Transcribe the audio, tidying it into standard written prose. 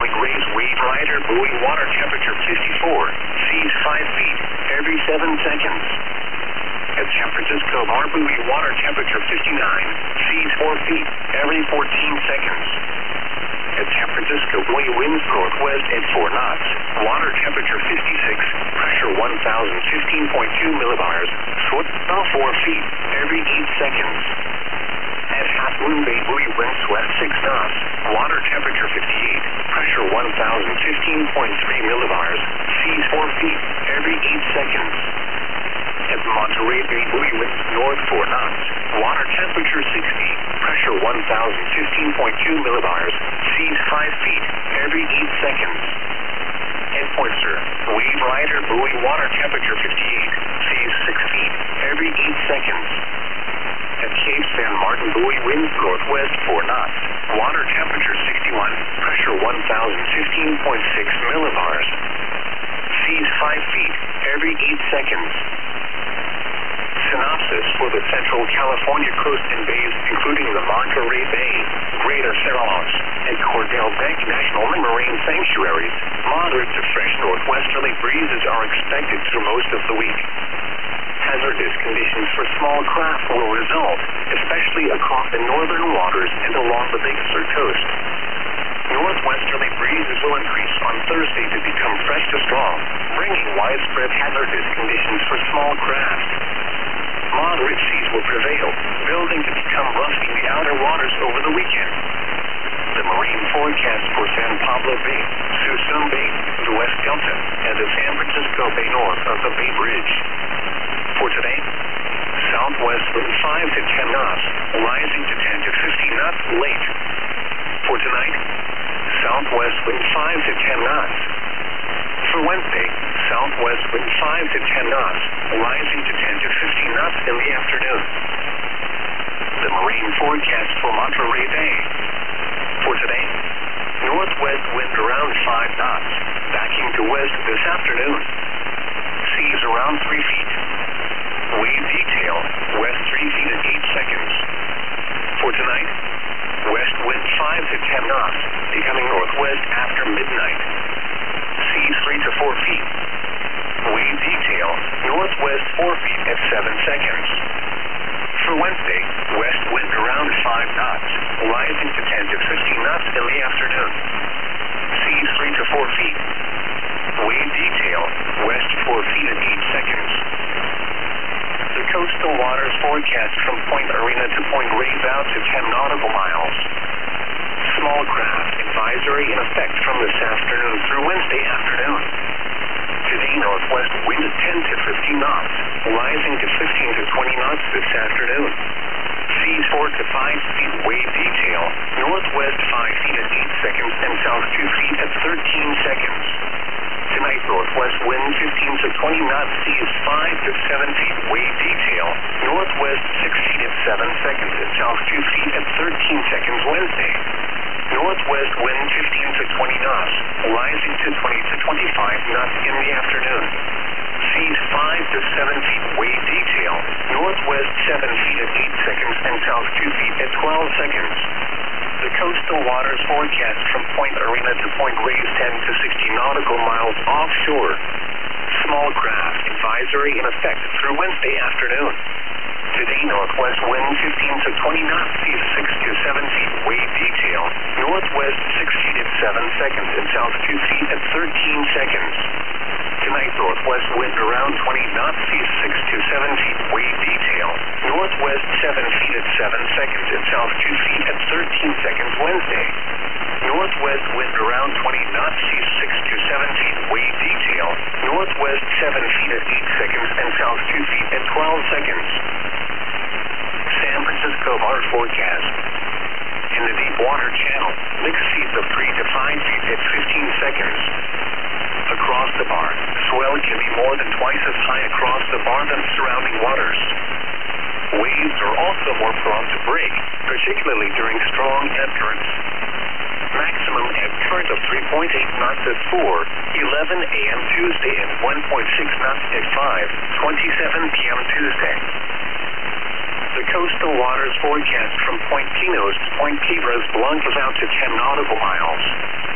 Point Reyes wave rider buoy water temperature 54, seas 5 feet every 7 seconds. At San Francisco Bar buoy water temperature 59, seas 4 feet every 14 seconds. At San Francisco buoy winds northwest at 4 knots, water temperature 56, pressure 1015.2 millibars, swell 4 feet every 8 seconds. At Half Moon Bay buoy winds west 6 knots, water temperature 58, pressure 1015.3 millibars, seas 4 feet every 8 seconds. At Monterey Bay buoy winds north 4 knots, water temperature 60, pressure 1015.2 millibars, seas 5 feet every 8 seconds. At Point Sur, wave rider buoy water temperature 58, seas 6 feet every 8 seconds. At Cape San Martin buoy winds northwest 4 knots, water temperature 61, pressure 1015.6 millibars, seas 5 feet every 8 seconds. Synopsis for the Central California coast and bays, including the Monterey Bay, Greater Cerros, and Cordell Bank National Marine Sanctuaries, moderate to fresh northwesterly breezes are expected through most of the week. Hazardous conditions for small craft will result, especially across the northern waters and along the Big Sur coast. Northwesterly breezes will increase on Thursday to become fresh to strong, bringing widespread hazardous conditions for small craft. Moderate seas will prevail, building to become rough in the outer waters over the weekend. The marine forecast for San Pablo Bay, Suisun Bay, the West Delta, and the San Francisco Bay north of the Bay Bridge. For today, southwest wind 5 to 10 knots, rising to 10 to 15 knots late. For tonight, southwest wind 5 to 10 knots. For Wednesday, southwest wind 5 to 10 knots, rising to 10 to 15 knots in the afternoon. The marine forecast for Monterey Bay. For today, northwest wind around 5 knots, backing to west this afternoon. Seas around 3 feet. Wave detail, west 3 feet and 8 seconds. For tonight, west wind 5 to 10 knots, becoming northwest after midnight. Seas 3 to 4 feet. Wave detail, northwest 4 feet at 7 seconds. For Wednesday, west wind around 5 knots, rising to 10 to 15 knots in the afternoon. Seas 3 to 4 feet. Wave detail, west 4 feet and 8 seconds. The coastal waters forecast from Point Arena to Point Reyes out to 10 nautical miles. Small craft advisory in effect from this afternoon through Wednesday afternoon. Today, northwest wind 10 to 15 knots, rising to 15 to 20 knots this afternoon. Seas 4 to 5 feet wave detail, northwest 5 feet at 8 seconds and south 2 feet at 13 seconds. Tonight, northwest wind 15 to 20 knots, seas 5 to 7 feet wave detail, northwest 6 feet at 7 seconds and south 2 feet at 13 seconds Wednesday. Northwest wind 15 to 20 knots, rising to 20 to 25 knots in the afternoon. Seas 5 to 7 feet wave detail, northwest 7 feet at 8 seconds and south 2 feet at 12 seconds. The coastal waters forecast from Point Arena to Point Reyes 10 to 60 nautical miles offshore. Small craft advisory in effect through Wednesday afternoon. Today, northwest wind 15 to 20 knots, seas 6 to 7 feet wave detail, northwest 6 feet at 7 seconds and south 2 feet at 13 seconds. Tonight, northwest wind around 20 knots, seas 6 to 7 feet wave detail, northwest 7 feet at 7 seconds and south 2 feet at 13 seconds Wednesday. Northwest wind around 20 knots, seas 6 to 7 feet wave detail, northwest 7 feet at 8 seconds and south 2 feet at 12 seconds. San Francisco Bar forecast. In the deep water channel, mixed seas of 3 to 5 feet at 15 seconds. Across the bar, swell can be more than twice as high across the bar than surrounding waters. Waves are also more prone to break, particularly during strong ebb currents. Maximum ebb current of 3.8 knots at 4:11 a.m. Tuesday and 1.6 knots at 5:27 p.m. Tuesday. The coastal waters forecast from Point Pinos to Point Cabras Blancas out to 10 nautical miles.